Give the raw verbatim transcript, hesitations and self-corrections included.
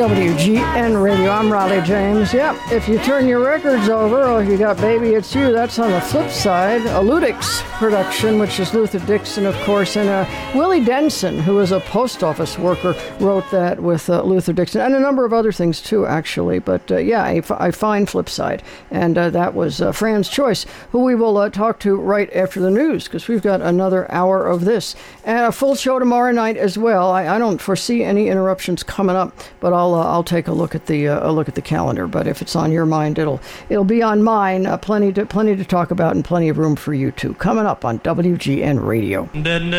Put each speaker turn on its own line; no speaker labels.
W G N Radio. I'm Riley James. Yep, if you turn your records over, or if you got Baby It's You, that's on the flip side. A Ludix production, which is Luther Dixon, of course, and uh, Willie Denson, who was a post office worker, wrote that with uh, Luther Dixon, and a number of other things too, actually. But uh, yeah, I, I find flip side, and uh, that was uh, Fran's Choice, who we will uh, talk to right after the news, because we've got another hour of this, and a full show tomorrow night as well. I, I don't foresee any interruptions coming up, but I'll uh, I'll take a look at the uh, a look at the calendar. But if it's on your mind, it'll it'll be on mine. Uh, plenty to plenty to talk about, and plenty of room for you too. Coming up on W G N Radio.